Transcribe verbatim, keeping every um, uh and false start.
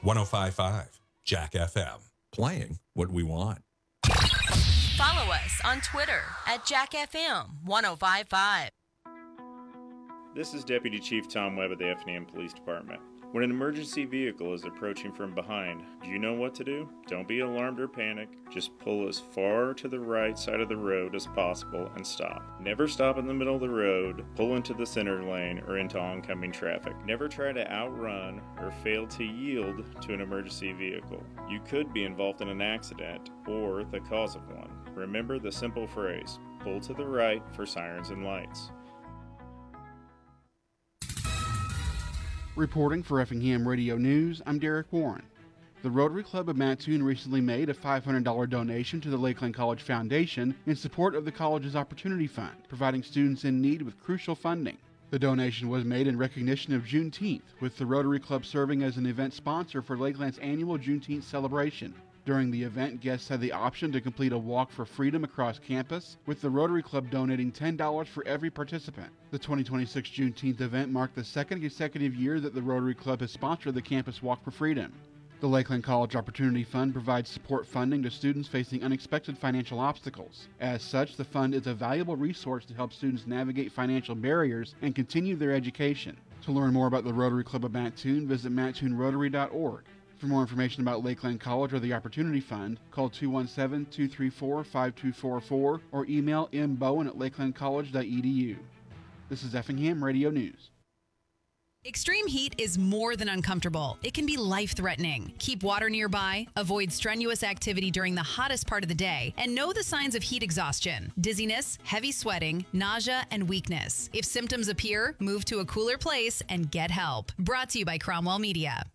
one oh five point five Jack F M. Playing what we want. Follow us on Twitter at Jack F M one oh five point five. This is Deputy Chief Tom Webb of the Effingham Police Department. When an emergency vehicle is approaching from behind, do you know what to do? Don't be alarmed or panic. Just pull as far to the right side of the road as possible and stop. Never stop in the middle of the road, pull into the center lane, or into oncoming traffic. Never try to outrun or fail to yield to an emergency vehicle. You could be involved in an accident or the cause of one. Remember the simple phrase, pull to the right for sirens and lights. Reporting for Effingham Radio News, I'm Derek Warren. The Rotary Club of Mattoon recently made a five hundred dollars donation to the Lakeland College Foundation in support of the college's Opportunity Fund, providing students in need with crucial funding. The donation was made in recognition of Juneteenth, with the Rotary Club serving as an event sponsor for Lakeland's annual Juneteenth celebration. During the event, guests had the option to complete a walk for freedom across campus, with the Rotary Club donating ten dollars for every participant. The twenty twenty-six Juneteenth event marked the second consecutive year that the Rotary Club has sponsored the Campus Walk for Freedom. The Lakeland College Opportunity Fund provides support funding to students facing unexpected financial obstacles. As such, the fund is a valuable resource to help students navigate financial barriers and continue their education. To learn more about the Rotary Club of Mattoon, visit mattoon rotary dot org. For more information about Lakeland College or the Opportunity Fund, call two one seven, two three four, five two four four or email m bowen at lakeland college dot e d u. This is Effingham Radio News. Extreme heat is more than uncomfortable. It can be life-threatening. Keep water nearby, avoid strenuous activity during the hottest part of the day, and know the signs of heat exhaustion: dizziness, heavy sweating, nausea, and weakness. If symptoms appear, move to a cooler place and get help. Brought to you by Cromwell Media.